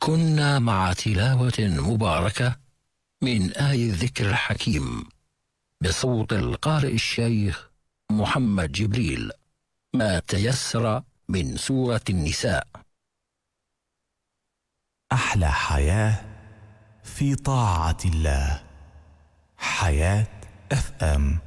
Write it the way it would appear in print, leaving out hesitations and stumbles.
كنا مع تلاوة مباركة من آي الذكر الحكيم بصوت القارئ الشيخ محمد جبريل، ما تيسر من سورة النساء. أحلى حياة في طاعة الله. حياة FM.